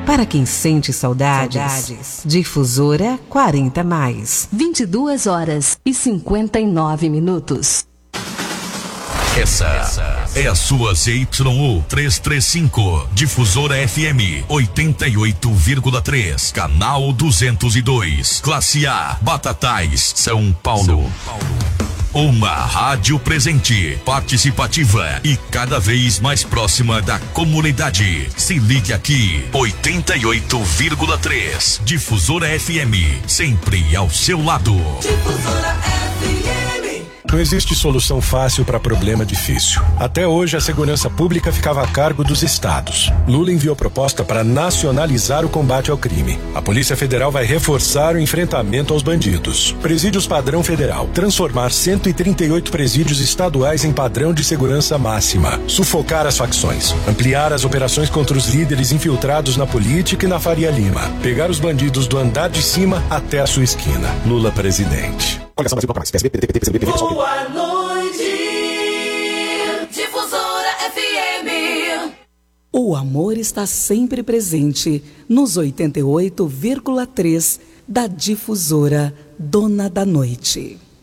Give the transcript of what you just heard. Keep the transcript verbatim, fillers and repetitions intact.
Para quem sente saudades, saudades. Difusora quarenta mais. vinte e duas horas e cinquenta e nove minutos. Essa, Essa é a sua Z Y U trezentos e trinta e cinco, Difusora F M oitenta e oito vírgula três, canal duzentos e dois, classe A, Batatais, São Paulo. São Paulo. Uma rádio presente, participativa e cada vez mais próxima da comunidade. Se ligue aqui, oitenta e oito vírgula três, Difusora F M, sempre ao seu lado. Difusora F M. Não existe solução fácil para problema difícil. Até hoje, a segurança pública ficava a cargo dos estados. Lula enviou proposta para nacionalizar o combate ao crime. A Polícia Federal vai reforçar o enfrentamento aos bandidos. Presídios padrão federal. Transformar cento e trinta e oito presídios estaduais em padrão de segurança máxima. Sufocar as facções. Ampliar as operações contra os líderes infiltrados na política e na Faria Lima. Pegar os bandidos do andar de cima até a sua esquina. Lula presidente. Boa noite, Difusora F M. O amor está sempre presente nos oitenta e oito vírgula três da Difusora Dona da Noite.